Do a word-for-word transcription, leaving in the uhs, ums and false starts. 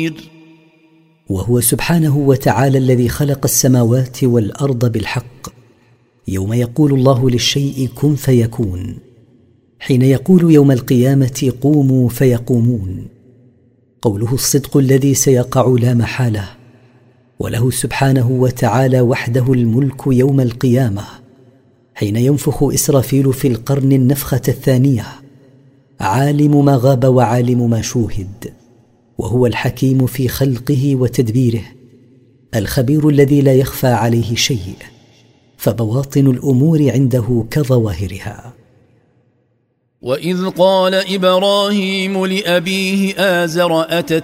وهو سبحانه وتعالى الذي خلق السماوات والأرض بالحق يوم يقول الله للشيء كن فيكون، حين يقول يوم القيامة قوموا فيقومون. قوله الصدق الذي سيقع لا محالة، وله سبحانه وتعالى وحده الملك يوم القيامة حين ينفخ إسرافيل في القرن النفخة الثانية، عالم ما غاب وعالم ما شوهد، وهو الحكيم في خلقه وتدبيره، الخبير الذي لا يخفى عليه شيء، فبواطن الأمور عنده كظواهرها. وإذ قال إبراهيم لأبيه آزر أتت